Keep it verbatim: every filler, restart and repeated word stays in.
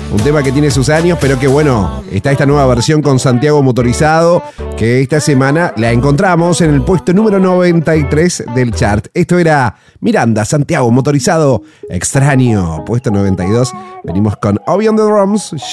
Un tema que tiene sus años, pero que bueno, está esta nueva versión con Santiago Motorizado, que esta semana la encontramos en el puesto número noventa y tres del chart. Esto era Miranda, Santiago Motorizado, Extraño, puesto noventa y dos. Venimos con Obi on the Drums.